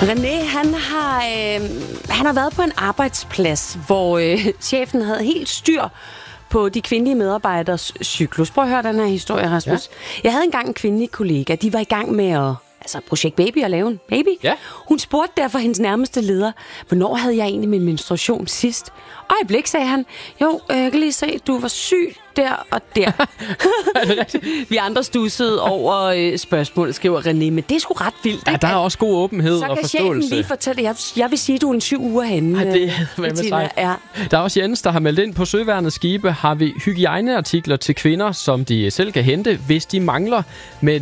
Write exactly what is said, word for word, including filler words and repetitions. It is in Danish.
René, han har, øh, han har været på en arbejdsplads, hvor øh, chefen havde helt styr på de kvindelige medarbejderes cyklus. Prøv at høre den her historie, Rasmus. Ja. Jeg havde engang en kvindelig kollega. De var i gang med at, altså projekt baby, at lave en baby. Ja. Hun spurgte derfor hendes nærmeste leder, hvornår havde jeg egentlig min menstruation sidst? Øjeblik, sagde han. Jo, jeg kan lige se, du var syg der og der. Vi andre stussede over øh, spørgsmålet, skriver René, men det er sgu ret vildt. Ja, der er også god åbenhed og forståelse. Så kan chefen lige fortælle, jeg, jeg vil sige, du er en syv uger henne. Ja, det er med sig. Ja. Der er også Jens, der har meldt ind på Søværnets skibe, har vi hygiejneartikler til kvinder, som de selv kan hente, hvis de mangler med